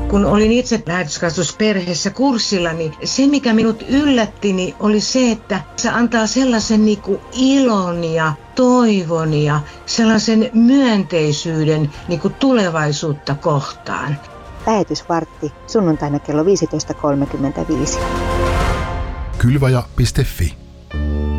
Kun olin itse lähetyskasvatusperheessä kurssilla, niin se mikä minut yllätti niin oli se, että se antaa sellaisen ilon ja toivon ja sellaisen myönteisyyden tulevaisuutta kohtaan. Lähetysvartti sunnuntaina kello 15.35. Kylvaja.fi